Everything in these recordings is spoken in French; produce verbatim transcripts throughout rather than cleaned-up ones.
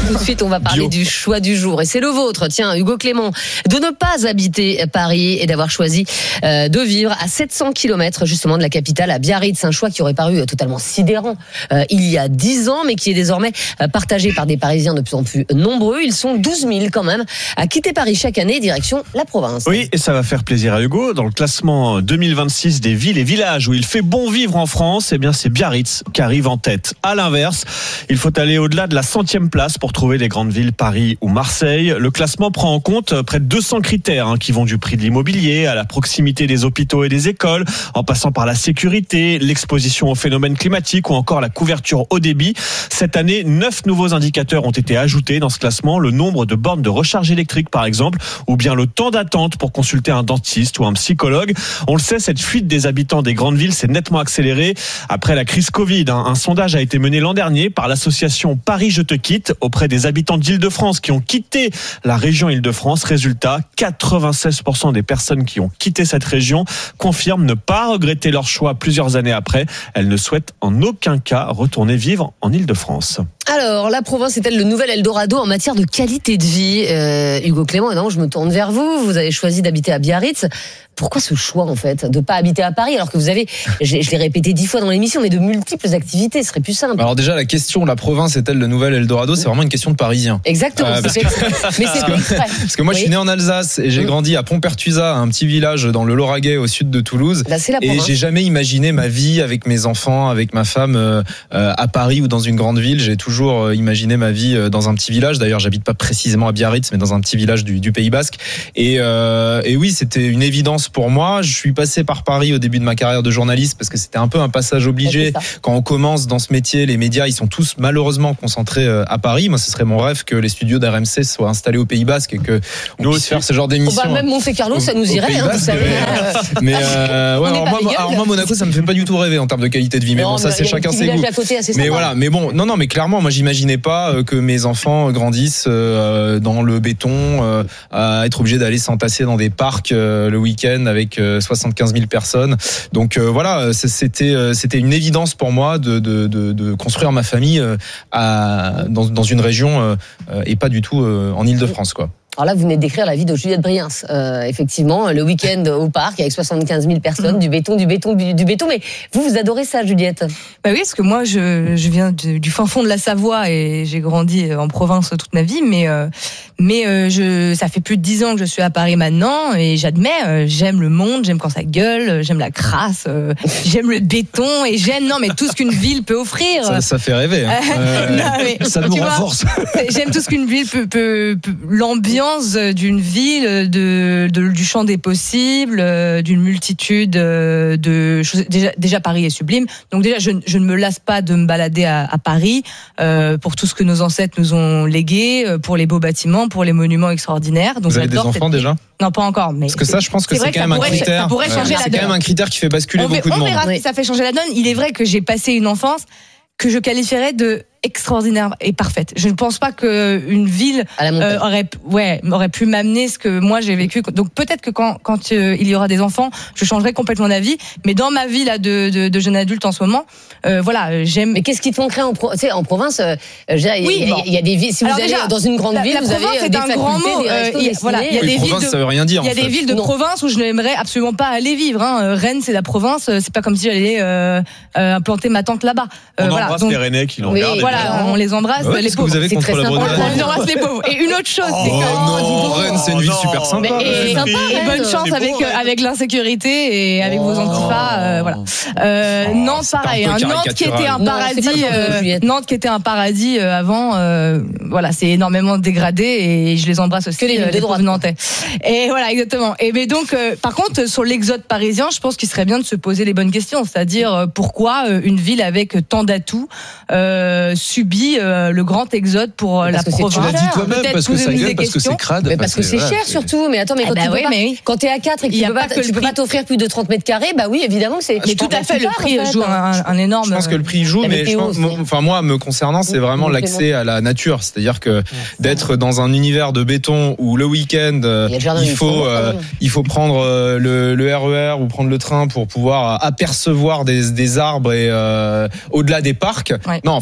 tout de suite, on va parler Bio. du choix du jour. Et c'est le vôtre, tiens, Hugo Clément, de ne pas habiter Paris et d'avoir choisi euh, de vivre à sept cents kilomètres justement de la capitale, à Biarritz. Un choix qui aurait paru totalement sidérant euh, il y a dix ans, mais qui est désormais euh, partagé par des Parisiens de plus en plus nombreux. Ils sont douze mille quand même à quitter Paris chaque année, direction la province. Oui, et ça va faire plaisir à Hugo. Dans le classement deux mille vingt-six des villes et villages où il fait bon vivre en France, eh bien c'est Biarritz qui arrive en tête. À l'inverse, il faut aller au-delà de la centième place pour trouver les grandes villes Paris ou Marseille. Le classement prend en compte près de deux cents critères hein, qui vont du prix de l'immobilier à la proximité des hôpitaux et des écoles, en passant par la sécurité, l'exposition aux phénomènes climatiques ou encore la couverture haut débit. Cette année, neuf nouveaux indicateurs ont été ajoutés dans ce classement. Le nombre de bornes de recharge électrique par exemple, ou bien le temps d'attente pour consulter un dentiste ou un psychologue. On le sait, cette fuite des habitants des grandes villes s'est nettement accélérée après la crise Covid. Un sondage a été mené l'an dernier par l'association Paris Je Te Quitte auprès des habitants d'Île-de-France qui ont quitté la région Île-de-France. Résultat, quatre-vingt-seize pour cent des personnes qui ont quitté cette région confirment ne pas regretter leur choix plusieurs années après. Elles ne souhaitent en aucun cas retourner vivre en Île-de-France. Alors, la province est-elle le nouvel Eldorado en matière de qualité de vie? euh, Hugo Clément, évidemment, je me tourne vers vous. Vous avez choisi d'habiter à Biarritz. Pourquoi ce choix, en fait, de ne pas habiter à Paris, alors que vous avez, je, je l'ai répété dix fois dans l'émission, mais de multiples activités, ce serait plus simple. Alors déjà, la question, la province est-elle le nouvel Eldorado, c'est vraiment une question de Parisien. Exactement, Euh, c'est parce fait exprès. Mais c'est fait exprès. Parce que moi, je suis né en Alsace et j'ai Mmh. grandi à Pont-Pertuis-a, un petit village dans le Lauragais au sud de Toulouse. Là, c'est la Et province. j'ai jamais imaginé ma vie avec mes enfants, avec ma femme euh, euh, à Paris ou dans une grande ville. J'ai toujours euh, imaginé ma vie euh, dans un petit village. D'ailleurs, j'habite pas précisément à Biarritz, mais dans un petit village du, du Pays Basque. Et, euh, et oui, c'était une évidence pour moi. Je suis passé par Paris au début de ma carrière de journaliste parce que c'était un peu un passage obligé. Quand on commence dans ce métier, les médias, ils sont tous malheureusement concentrés euh, à Paris. Moi, ce serait mon rêve que les studios d'R M C soient installés au Pays Basque et que on Nous puisse aussi. faire ce genre Oh, d'émission. bah, même Monte-Carlo, ça nous au irait, Pays hein, vous Basque, savez. mais euh, ouais, On n'est alors, pas moi, des gueules. alors moi, Monaco, ça me fait pas du tout rêver en termes de qualité de vie. Mais Non, bon, ça, mais c'est il y a chacun un petit ses village goûts. à côté assez Mais sympa. voilà, mais bon, non, non, mais clairement, moi, j'imaginais pas euh, que mes enfants grandissent euh, dans le béton, euh, à être obligés d'aller s'entasser dans des parcs euh, le week-end avec euh, soixante-quinze mille personnes. Donc euh, voilà, c'était euh, c'était une évidence pour moi de de de, de construire ma famille euh, à, dans dans une région euh, et pas du tout euh, en Île-de-France, quoi. Alors là, vous venez de décrire la vie de Juliette Briens. Euh, effectivement, le week-end au parc avec soixante-quinze mille personnes, mmh. du béton, du béton, du béton. Mais vous, vous adorez ça, Juliette? Bah oui, parce que moi, je, je viens du, du fin fond de la Savoie et j'ai grandi en province toute ma vie. Mais, euh, mais euh, je, ça fait plus de dix ans que je suis à Paris maintenant et j'admets, euh, j'aime le monde, j'aime quand ça gueule, j'aime la crasse, euh, j'aime le béton et j'aime, non, mais tout ce qu'une ville peut offrir. Ça, ça fait rêver. Hein. Euh, non, mais, ça nous renforce. Vois, j'aime tout ce qu'une ville peut, peut, peut l'ambiance d'une ville, de, de, du champ des possibles, d'une multitude de choses. Déjà, déjà Paris est sublime. Donc déjà, je, je ne me lasse pas de me balader à, à Paris euh, pour tout ce que nos ancêtres nous ont légué, pour les beaux bâtiments, pour les monuments extraordinaires. Donc, vous avez des enfants déjà? Non, pas encore. Mais parce que ça, je pense que c'est, c'est quand même un critère. Ça pourrait changer la c'est donne. quand même un critère qui fait basculer on beaucoup fait, de on monde. On verra si ça fait changer la donne. Il est vrai que j'ai passé une enfance que je qualifierais de extraordinaire et parfaite. Je ne pense pas qu'une ville euh, aurait, ouais, aurait pu m'amener ce que moi j'ai vécu. Donc peut-être que quand, quand euh, il y aura des enfants, je changerai complètement d'avis. Mais dans ma vie là de, de, de jeune adulte en ce moment, euh, voilà, j'aime. Mais qu'est-ce qui te manquerait en, pro... tu sais, en province? euh, Il y, oui, y, bon. y a des villes. Si vous Alors allez déjà, dans une grande la, ville, la vous province avez est des un facultés, grand mot. des restos Euh, y a, voilà, il y a oui, des province, villes de, ça veut rien dire. Il y a des villes de non. province où je n'aimerais absolument pas aller vivre. Hein. Rennes, c'est la province. C'est pas comme si j'allais euh, euh, implanter ma tante là-bas. Euh, on voilà. embrasse Donc, les Rennais qui l'ont oui, regardé. voilà, on les embrasse. Ouais, les qu'est-ce que vous avez c'est contre très la sympa. Bretagne? On embrasse les pauvres. Et une autre chose, Oh c'est que non, Rennes, c'est une ville super sympa. Mais, et, et, et bonne chance C'est avec beau, Rennes. avec l'insécurité et avec Oh. vos antifas. Euh, voilà. Euh, Oh, Nantes, c'est pareil. un peu Hein, Nantes qui était un Non, paradis. c'est pas le euh, Juliette. Nantes qui était un paradis euh, avant. Euh, voilà, c'est énormément dégradé et je les embrasse aussi. Que les villes euh, de droite, pauvres Nantais. Et voilà, exactement. Et mais donc, euh, par contre, sur l'exode parisien, je pense qu'il serait bien de se poser les bonnes questions, c'est-à-dire euh, pourquoi euh, une ville avec tant d'atouts euh, subit euh, le grand exode pour euh, la Parce que c'est- province. tu l'as dit toi-même, Peut-être parce que ça poser gueule, des parce que questions. c'est crade. Mais Enfin, parce que c'est voilà, cher surtout. Mais attends, mais quand Ah bah tu peux oui, pas, mais oui. quand t'es à quatre et que Il y tu a peux pas pas, que le tu peux pas prix. t'offrir plus de trente mètres carrés, bah oui, évidemment que c'est. Mais tout à fait, le prix joue un, un énorme. Je pense que le prix joue, La mais je météo pense, aussi. moi, enfin moi, me concernant, c'est vraiment Oui, l'accès à la nature. C'est-à-dire que d'être dans un univers de béton où le week-end euh, Il y a le jardin il du faut Luxembourg, euh, quand même. il faut prendre euh, le, le R E R ou prendre le train pour pouvoir apercevoir des, des arbres et euh, au-delà des parcs. Ouais. Non, franchement, je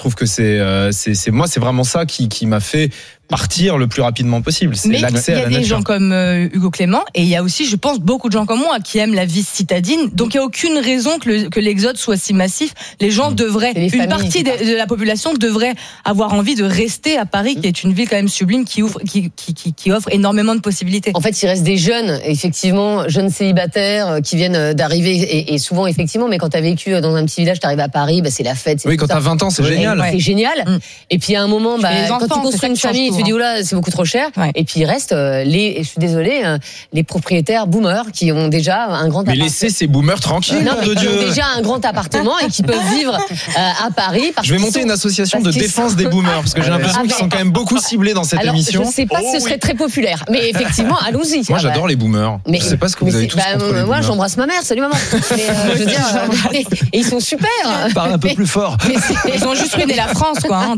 trouve que c'est, euh, c'est, c'est moi, c'est vraiment ça qui, qui m'a fait partir le plus rapidement possible. C'est mais l'accès il y à a la des nature. gens comme euh, Hugo Clément et il y a aussi, je pense, beaucoup de gens comme moi qui aiment la vie citadine. Donc il n'y a aucune raison que, le, que l'exode soit si massif. Les gens devraient, les une familles, partie de, de la population devrait avoir envie de rester à Paris, qui est une ville quand même sublime, qui ouvre, qui, qui, qui, qui offre énormément de possibilités. En fait, il reste des jeunes, effectivement, jeunes célibataires qui viennent d'arriver, et, et souvent, effectivement, mais quand tu as vécu dans un petit village, tu arrives à Paris, bah, c'est la fête. C'est Oui, tout quand ça. t'as vingt ans, c'est Ouais, génial. C'est génial. Mm. Et puis à un moment, bah, les enfants, quand tu c'est construis ça une qui change famille, tout, tu dis, hein. oh là, c'est beaucoup trop cher. Ouais. Et puis il reste euh, les, je suis désolée, euh, les propriétaires boomers qui ont déjà un grand Mais appartement. laissez ces boomers tranquilles, Non, nom mais de qui Dieu. ont déjà un grand appartement et qui peuvent vivre euh, à Paris. Parce Je vais qu'ils monter sont- une association parce de qu'ils défense sont- des boomers, parce que j'ai l'impression Ah, qu'ils mais- sont quand même beaucoup ciblés dans cette Alors, émission. je sais pas si ce serait très populaire, mais effectivement, allons-y. Moi, Ah, j'adore bah, les boomers. Mais- Je sais pas ce que mais vous avez c'est- tous bah, contre les moi, boomers. j'embrasse ma mère. Salut maman. Mais, euh, je veux dire, euh, et ils sont super. Parle un peu plus fort. Mais c'est- Ils ont juste ruiné la France, quoi. Hein.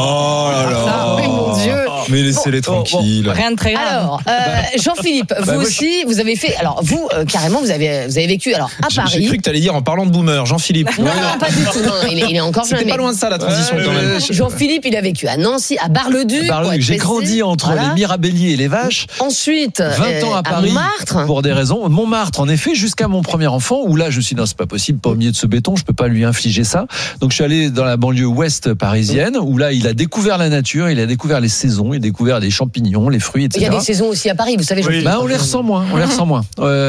Oh là là. Oui, mon Dieu. Mais laissez-les tranquilles. Rien de très grave. Alors, euh, Jean-Philippe, vous bah, moi, aussi, vous avez fait. Alors, vous, euh, carrément, vous avez, vous avez vécu. Alors, à J'ai- J'ai Paris. cru que t'allais dire en parlant de boomer, Jean-Philippe. Non, non, pas du tout. Non, il, est, il est encore jeune. C'était pas mais- loin de ça la transition Ouais, quand ouais, même. ouais. Jean-Philippe, il a vécu à Nancy, à Bar-le-Duc. Bar-le-Duc. pour être J'ai précis. grandi entre Voilà. les Mirabelliers et les Vaches. Ensuite, vingt ans à Paris Montmartre. pour des raisons. Montmartre, en effet, jusqu'à mon premier enfant, où là, je me suis dit, non, c'est pas possible, pas au milieu de ce béton, je peux pas lui infliger ça. Donc, je suis allé dans la banlieue ouest parisienne, où là, il a découvert la nature, il a découvert les saisons, il a découvert les champignons, les fruits, Il y a et cetera. des saisons aussi à Paris, vous savez. Oui. Jean-Philippe. Bah, on les ressent moins, on les ressent moins.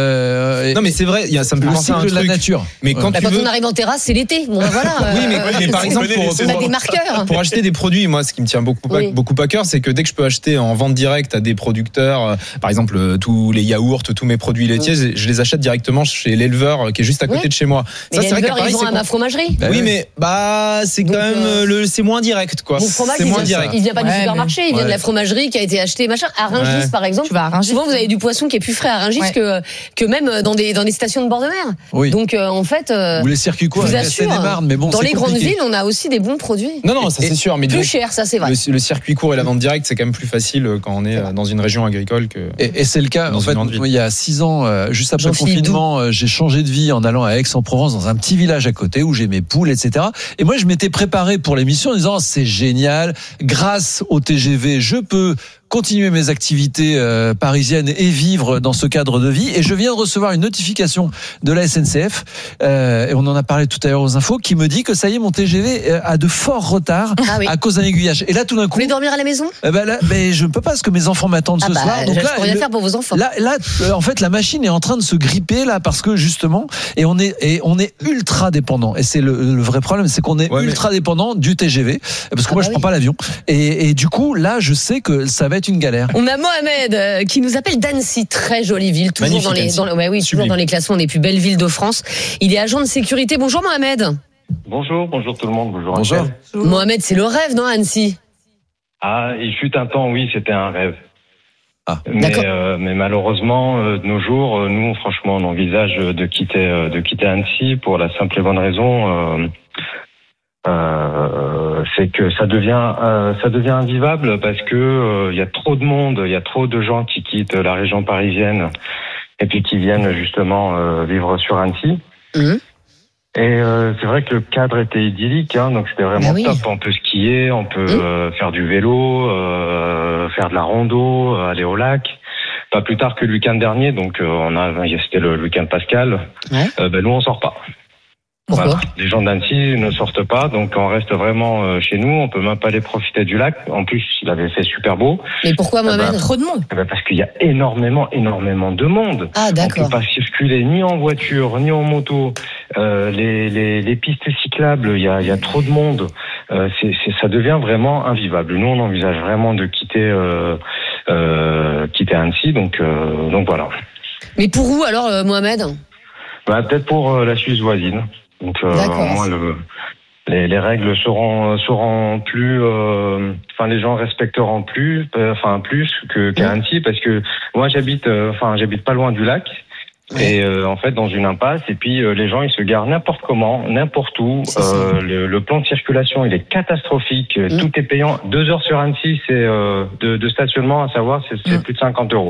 Euh, Non mais c'est vrai, il y a- ça me fait le penser à un cycle de la truc. nature. Mais quand Bah, tu quand veux, on arrive en terrasse, c'est l'été. Bon, bah, voilà. Oui, mais, euh, mais par on exemple, connaît pour, les on saisons. a des marqueurs. pour acheter des produits, moi, ce qui me tient beaucoup, Oui. beaucoup à cœur, c'est que dès que je peux acheter en vente directe à des producteurs, euh, par exemple, euh, tous les yaourts, tous mes produits laitiers, je- je les achète directement chez l'éleveur euh, qui est juste à côté Oui. de chez moi. Mais Ça, les c'est vrai qu'à éleveurs, Paris, ils vont c'est à con- ma fromagerie. Bah oui, oui. mais bah c'est quand Donc, même euh, euh, le, c'est moins direct quoi. Mon fromage, C'est il moins vient, direct. il vient pas du Ouais, supermarché, il vient ouais. de la fromagerie qui a été achetée, machin. À Rungis, Ouais. par exemple. Tu vas à Rungis. Souvent, vous avez du poisson qui est plus frais à Rungis Ouais. que, que même dans des, dans des stations de bord de mer. Oui. Donc, euh, en fait, euh, Ou les circuits courts, je vous avec la assure, Seine-et-Marne, mais bon, dans c'est les grandes compliqué. villes, on a aussi des bons produits. Non non, ça Et- c'est sûr, mais Plus disons, cher, ça, c'est vrai. le, le circuit court et la vente directe, c'est quand même plus facile euh, quand on est euh, dans une région agricole que. Et, et c'est le cas. Dans En une fait, grande ville. moi, il y a six ans, euh, juste après le Jean-Philippe confinement, euh, j'ai changé de vie en allant à Aix-en-Provence, dans un petit village à côté où j'ai mes poules, et cetera. Et moi, je m'étais préparé pour l'émission en disant, c'est génial. Grâce au T G V, je peux continuer mes activités euh, parisiennes et vivre dans ce cadre de vie. Et je viens de recevoir une notification de la S N C F, euh, et on en a parlé tout à l'heure aux infos, qui me dit que ça y est, mon T G V a de forts retards Ah oui. à cause d'un aiguillage. Et là, tout d'un Vous coup, voulez dormir à la maison? eh ben là, mais je ne peux pas parce que mes enfants m'attendent Ah ce bah, soir. Donc je là, peux rien le- faire pour vos enfants. Là, là, euh, en fait, la machine est en train de se gripper là parce que justement, et on est et on est ultra dépendant. Et c'est le, le vrai problème, c'est qu'on est Ouais, mais- ultra dépendant du T G V parce que Ah moi, bah je oui. prends pas l'avion. Et, et du coup, là, je sais que ça va être une galère. On a Mohamed euh, qui nous appelle d'Annecy, très jolie ville, toujours Magnifique, dans les, Annecy. dans, le- ouais, oui, toujours Sublime. dans les classements des plus belles villes de France. Il est agent de sécurité. Bonjour Mohamed. Bonjour, bonjour tout le monde, bonjour. Bonjour. Angèle. Mohamed, c'est le rêve, non, Annecy? Ah, il fut un temps, oui, c'était un rêve. Ah, mais, d'accord. euh, mais malheureusement, euh, de nos jours, euh, nous, franchement, on envisage de quitter, euh, de quitter Annecy pour la simple et bonne raison, euh, euh, c'est que ça devient, euh, ça devient invivable parce que euh, il y a trop de monde, il y a trop de gens qui quittent la région parisienne et puis qui viennent justement euh, vivre sur Annecy. Mhm. Et euh, c'est vrai que le cadre était idyllique, hein, donc c'était vraiment Bah oui. top. On peut skier, on peut Mmh. euh, faire du vélo, euh, faire de la rando, euh, aller au lac. Pas plus tard que le week-end dernier, donc euh, on a, c'était le week-end pascal. Ouais. Euh, ben nous on sort pas. Pourquoi? Voilà. Les gens d'Annecy ne sortent pas, donc on reste vraiment euh, chez nous. On peut même pas aller profiter du lac. En plus, il avait fait super beau. Mais pourquoi Mohamed? Trop de monde. Eh ben, parce qu'il y a énormément, énormément de monde. Ah, On d'accord. peut pas circuler ni en voiture, ni en moto. Euh, les, les, les pistes cyclables, il y a, il y a trop de monde. Euh, c'est, c'est, ça devient vraiment invivable. Nous, on envisage vraiment de quitter, euh, euh, quitter Annecy. Donc, euh, donc voilà. Mais pour où alors, euh, Mohamed? Bah, peut-être pour euh, la Suisse voisine. Donc, euh, D'accord. moi, le, les, les règles seront, seront plus, euh, enfin, les gens respecteront plus, euh, enfin, plus que, qu'à Annecy, parce que moi, j'habite, euh, enfin, j'habite pas loin du lac. Et euh, en fait, dans une impasse, et puis euh, les gens, ils se garent n'importe comment, n'importe où. C'est ça. Euh, le, le plan de circulation, il est catastrophique. Mm. Tout est payant. Deux heures sur Annecy, c'est euh, de, de stationnement, à savoir, c'est, c'est Mm. plus de cinquante euros. Hein.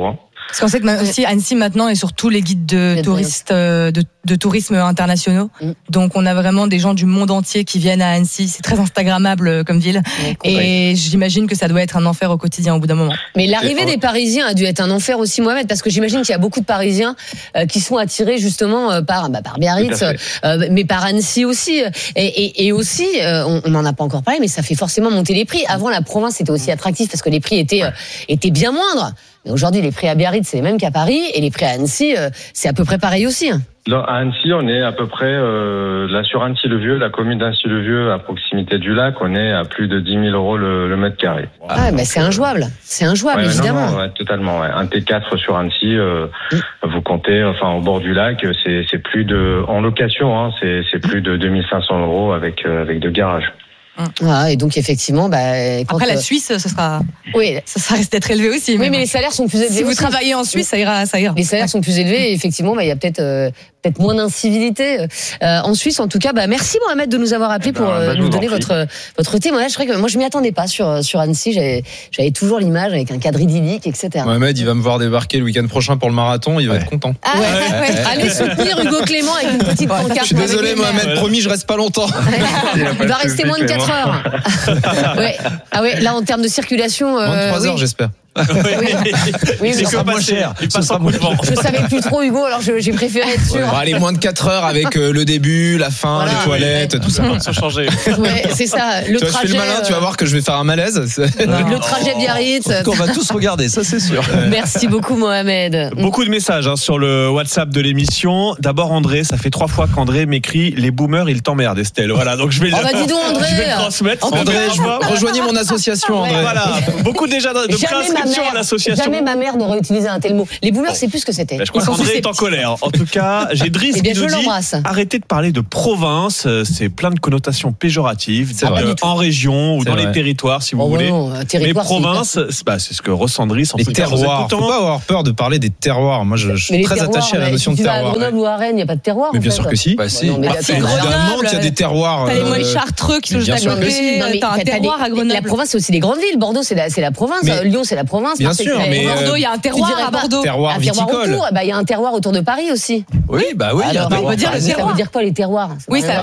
Parce qu'en fait, aussi, Annecy maintenant est sur tous les guides de touristes, de, de tourisme internationaux. Mm. Donc, on a vraiment des gens du monde entier qui viennent à Annecy. C'est très instagrammable comme ville. Ouais, et j'imagine que ça doit être un enfer au quotidien au bout d'un moment. Mais l'arrivée des Parisiens a dû être un enfer aussi, Mohamed, parce que j'imagine qu'il y a beaucoup de Parisiens euh, qui sont attirés justement euh, par, bah, par Biarritz, euh, mais par Annecy aussi. Et, et, et aussi, euh, on n'en a pas encore parlé, mais ça fait forcément monter les prix. Avant, la province était aussi attractive parce que les prix étaient, euh, étaient bien moindres. Mais aujourd'hui, les prix à Biarritz, c'est les mêmes qu'à Paris, et les prix à Annecy, euh, c'est à peu près pareil aussi. Dans, à Annecy, on est à peu près, euh, là sur Annecy-le-Vieux, la commune d'Annecy-le-Vieux, à proximité du lac, on est à plus de dix mille euros le, le mètre carré. Ah, bah c'est injouable, c'est injouable, ouais, évidemment. Non, non, ouais, totalement, ouais. Un T quatre sur Annecy, euh, mmh. vous comptez, enfin, au bord du lac, c'est, c'est plus de, en location, hein, c'est, c'est plus de deux mille cinq cents euros avec, euh, avec deux garages. Ah, et donc effectivement, bah, quand après la Suisse, ce sera, oui, ça, ça risque d'être élevé aussi. Oui, mais, mais les salaires sont plus élevés. Si vous aussi. travaillez en Suisse, ça ira, ça ira. Les salaires sont plus élevés, et effectivement, bah, il y a peut-être, euh, peut-être moins d'incivilité euh, en Suisse. En tout cas, bah, merci Mohamed de nous avoir appelé pour euh, bah, nous donner votre votre témoignage. Je crois que moi, je m'y attendais pas sur sur Annecy. J'avais, j'avais toujours l'image avec un cadre idyllique, et cetera. Mohamed, il va me voir débarquer le week-end prochain pour le marathon. Il va ouais. être content. Ah, ouais. Ouais. Ouais. Allez soutenir Hugo Clément avec une petite pancarte. Je suis désolé, Mohamed. Ouais. Promis, je reste pas longtemps. Il va rester moins de quatre heures. Ouais. Ah ouais, là en termes de circulation. Euh, moins de trois heures, oui. j'espère. Oui, oui, c'est que moins cher. Il passe un coup de vent. Je savais plus trop, Hugo, alors je, j'ai préféré être sûr. Bon, allez, moins de quatre heures avec euh, le début, la fin, voilà, les toilettes, oui, tout ça. Se changer. Ouais, c'est ça. Le tu vois, trajet. Je fais le malin, euh... tu vas voir que je vais faire un malaise. Le trajet Biarritz. On va tous regarder, ça c'est sûr. Merci beaucoup, Mohamed. Beaucoup de messages hein, sur le WhatsApp de l'émission. D'abord, André, ça fait trois fois qu'André m'écrit les boomers, ils t'emmerdent, Estelle. Voilà, donc je vais. Oh bah dis donc, André. Je vais le transmettre. André, rejoignez mon association, André. Ouais, voilà. Beaucoup déjà de préinscriptions à l'association. Jamais ma mère n'aurait utilisé un tel mot. Les boomers, c'est plus ce que c'était. Ben, je crois qu'André est en colère. En tout cas, j'ai Driss qui nous dit arrêtez de parler de province. C'est plein de connotations péjoratives. C'est vrai. En région ou c'est dans vrai. Les territoires, si vous oh, voulez. Non, les provinces, c'est, bah, c'est ce que ressent Driss. En les terroirs. Il ne faut pas avoir peur de parler des terroirs. Moi, je, je suis très attaché à la notion de terroir. À Grenoble ou à Rennes, il n'y a pas de terroir. Mais bien sûr que si. Bah si. Évidemment qu'il y a des terroirs. T'as les moines chartreux qui sont juste à côté. T'as un terroir à Grenoble. La province, c'est aussi des grandes villes. Bordeaux, c'est la province. Lyon, c'est la province. Bien sûr, mais Bordeaux, il y a un terroir à Bordeaux. Terroir viticole. Il y a un terroir autour de Paris aussi. Oui, bah oui. Alors, on peut dire ça veut dire quoi les terroirs? Oui, ça.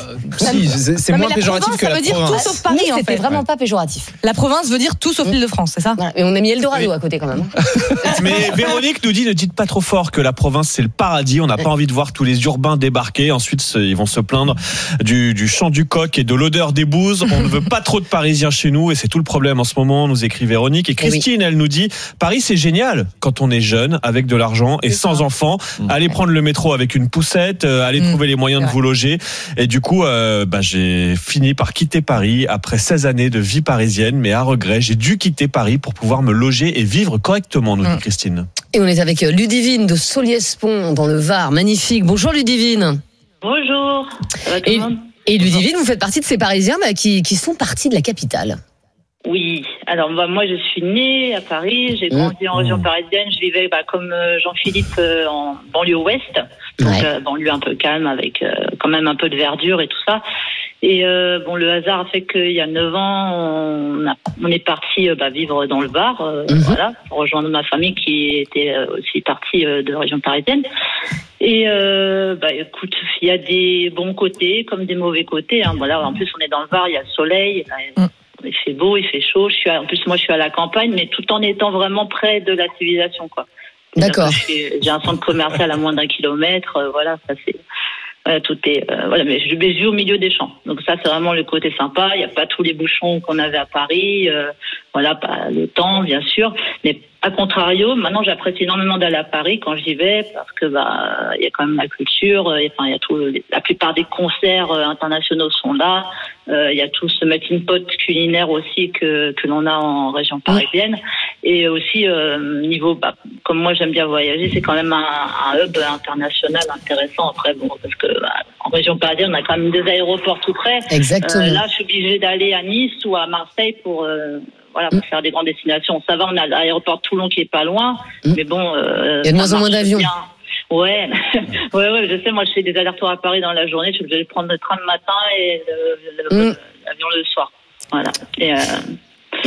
Si, c'est moins péjoratif que la province. Ça veut dire tout sauf Paris. C'était vraiment pas péjoratif. La province veut dire tout sauf l'Île-de-France, c'est ça? Et on a mis Eldorado à côté quand même. Mais Véronique nous dit ne dites pas trop fort que la province c'est le paradis. On n'a pas envie de voir tous les urbains débarquer. Ensuite, ils vont se plaindre du, du chant du coq et de l'odeur des bouses. On ne veut pas trop de Parisiens chez nous et c'est tout le problème en ce moment. Nous écrit Véronique et Christine. Elle nous dit Paris c'est génial quand on est jeune, avec de l'argent et sans enfants. Mmh. Allez prendre le métro avec une poussette, euh, allez mmh. trouver les moyens de vous loger. Et du coup, euh, bah, j'ai fini par quitter Paris après seize années de vie parisienne, mais à regret, j'ai dû quitter Paris pour pouvoir me loger et vivre correctement, nous dit mmh. Christine. Et on est avec Ludivine de Solliès-Pont dans le Var. Magnifique. Bonjour Ludivine. Bonjour. Ça va tout le monde ? Et Ludivine, vous faites partie de ces Parisiens bah, qui, qui sont partis de la capitale. Oui, alors bah, moi je suis née à Paris, j'ai grandi mmh. en région parisienne, je vivais bah, comme euh, Jean-Philippe euh, en banlieue ouest, donc ouais. euh, banlieue un peu calme avec euh, quand même un peu de verdure et tout ça. Et euh, bon, le hasard a fait qu'il y a neuf ans, on, a, on est parti euh, bah, vivre dans le Var, euh, mmh. voilà, pour rejoindre ma famille qui était euh, aussi partie euh, de région parisienne. Et euh, bah écoute, il y a des bons côtés comme des mauvais côtés. Hein. Voilà, en plus on est dans le Var, il y a le soleil. Mmh. Il fait beau, il fait chaud. Je suis à, en plus, moi, je suis à la campagne, mais tout en étant vraiment près de la civilisation, quoi. D'accord. J'ai un centre commercial à moins d'un kilomètre. Euh, voilà, ça c'est. Voilà, tout est. Euh, voilà, mais je, je vis au milieu des champs. Donc ça, c'est vraiment le côté sympa. Il n'y a pas tous les bouchons qu'on avait à Paris. Euh, voilà, pas le temps, bien sûr, mais à contrario, maintenant j'apprécie énormément d'aller à Paris quand j'y vais parce que bah il y a quand même la culture, enfin il y a tout, la plupart des concerts internationaux sont là, il y a tout ce melting pot culinaire aussi que que l'on a en région parisienne et aussi euh, niveau bah, comme moi j'aime bien voyager, c'est quand même un, un hub international intéressant après bon parce que bah, en région parisienne on a quand même des aéroports tout près. Exactement. Euh, là je suis obligée d'aller à Nice ou à Marseille pour euh, Voilà, pour faire des grandes destinations. Ça va, on a l'aéroport de Toulon qui est pas loin, mmh. mais bon. Euh, il y a de moins en moins d'avions. Bien. Ouais, ouais, ouais, je sais. Moi, je fais des allers-retours à Paris dans la journée. Je vais prendre le train le matin et le, le, mmh. l'avion le soir. Voilà. Et, euh,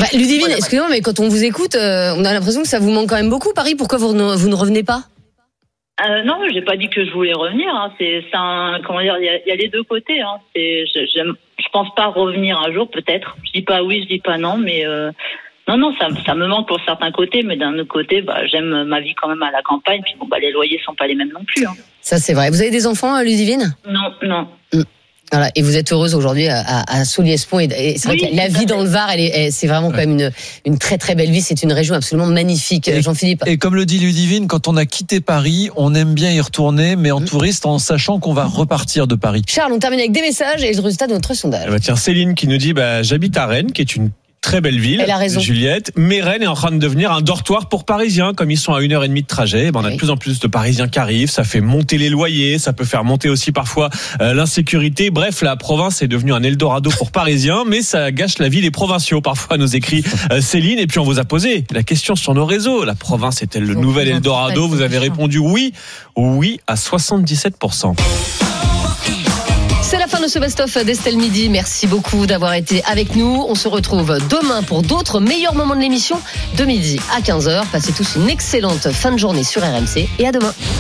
Bah, Ludivine, Voilà. excusez-moi, mais quand on vous écoute, euh, on a l'impression que ça vous manque quand même beaucoup, Paris. Pourquoi vous ne, vous ne revenez pas? Euh, non, j'ai pas dit que je voulais revenir. Hein. C'est, c'est un, comment dire, il y a, il y a les deux côtés. Hein. C'est, je, j'aime, je pense pas revenir un jour, peut-être. Je dis pas oui, je dis pas non, mais euh, non, non, ça, ça me manque pour certains côtés, mais d'un autre côté, bah, j'aime ma vie quand même à la campagne. Puis bon, bah, les loyers sont pas les mêmes non plus. Hein. Ça, c'est vrai. Vous avez des enfants, euh, Ludivine? Non, non. Voilà. Et vous êtes heureuse aujourd'hui à, à, à Souliès-Pont. Et, et c'est vrai Oui, que la tout à vie fait. dans le Var, elle est, elle- c'est vraiment quand même une, une très très belle vie. C'est une région absolument magnifique. Et- Jean-Philippe. Et comme le dit Ludivine, quand on a quitté Paris, on aime bien y retourner, mais en Mmh. touriste, en sachant qu'on va repartir de Paris. Charles, on termine avec des messages et le résultat de notre Eh sondage. ben, tiens, Céline qui nous dit bah, j'habite à Rennes, qui est une très belle ville. Elle a raison. Juliette. Mais Rennes est en train de devenir un dortoir pour Parisiens, comme ils sont à une heure et demie de trajet. Ben, on a Oui. de plus en plus de Parisiens qui arrivent. Ça fait monter les loyers, ça peut faire monter aussi parfois euh, l'insécurité. Bref, la province est devenue un Eldorado pour Parisiens, mais ça gâche la vie des provinciaux. Parfois, nous écrit euh, Céline. Et puis on vous a posé la question sur nos réseaux. La province est-elle le Ils ont nouvel plus Eldorado? envie de Vous avez faire. répondu oui, oui à soixante-dix-sept pour cent. C'est la fin de ce best-of d'Estelle Midi. Merci beaucoup d'avoir été avec nous. On se retrouve demain pour d'autres meilleurs moments de l'émission de midi à quinze heures. Passez tous une excellente fin de journée sur R M C et à demain.